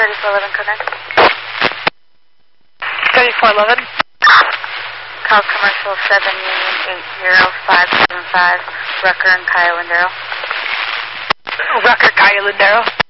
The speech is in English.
3411, connect. 3411. Call commercial 7 Union 80575, Rucker and Kyle Lindero. Rucker, Kyle Lindero.